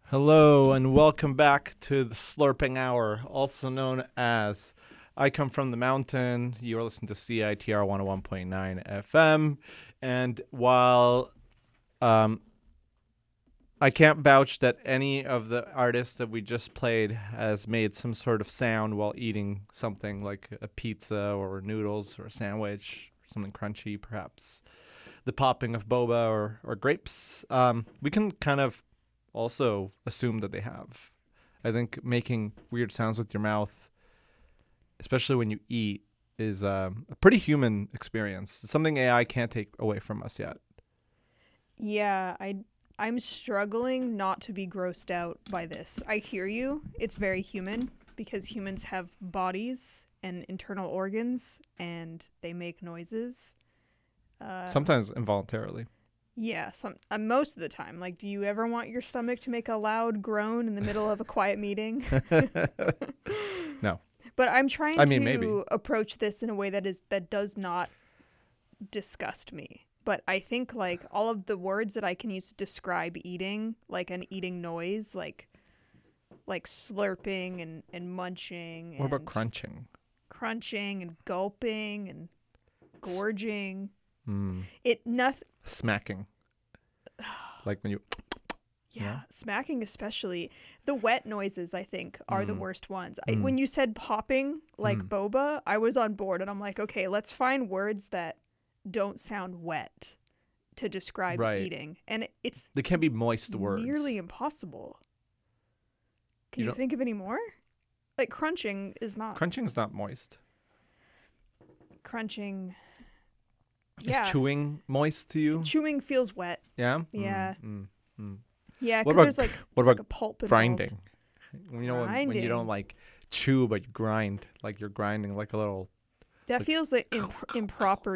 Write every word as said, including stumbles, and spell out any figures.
Hello and welcome back to the Slurping Hour, also known as I Come From the Mountain. You're listening to C I T R one oh one point nine F M. And while um, I can't vouch that any of the artists that we just played has made some sort of sound while eating something like a pizza or noodles or a sandwich, something crunchy perhaps, the popping of boba or, or grapes, um, we can kind of also assume that they have. I think making weird sounds with your mouth, especially when you eat, is um, a pretty human experience. It's something A I can't take away from us yet. Yeah, I I'm struggling not to be grossed out by this. I hear you. It's very human because humans have bodies and internal organs and they make noises. Uh, Sometimes involuntarily. Yeah, some uh, most of the time. Like, do you ever want your stomach to make a loud groan in the middle of a quiet meeting? No. But I'm trying I mean, to maybe. approach this in a way that is that does not disgust me. But I think like all of the words that I can use to describe eating, like an eating noise, like like slurping and, and munching. What about and crunching? Crunching and gulping and gorging. Mm. It nothing. Smacking. Like when you... Yeah, Yeah. smacking especially. The wet noises, I think, are the Mm. worst ones. Mm. I, when you said popping, like Mm. boba, I was on board. And I'm like, okay, let's find words that don't sound wet to describe Right. eating. And it, it's They can be moist words. nearly impossible. Can You you, don't- think of any more? Like crunching is not. Crunching is not moist. crunching. Yeah. Is chewing moist to you? Chewing feels wet. Yeah? Yeah. Mm, mm, mm. Yeah, What because about- there's like, what there's like about a pulp involved. Grinding. You know, when, when you Grinding. don't like chew, but you grind. Like you're grinding like a little... That like- feels like imp- improper